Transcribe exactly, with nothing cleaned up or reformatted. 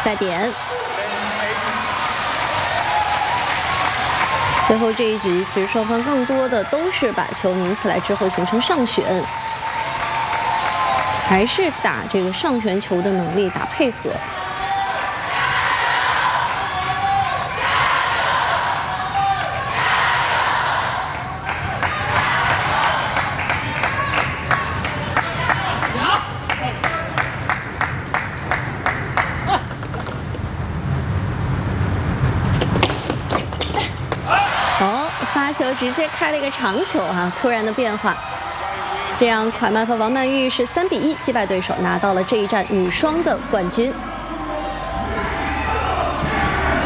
赛点。最后这一局，其实双方更多的都是把球拧起来之后形成上旋，还是打这个上旋球的能力，打配合。 哦，发球直接开了一个长球啊！突然的变化，这样蒯曼和王曼玉是三比一击败对手，拿到了这一战女双的冠军。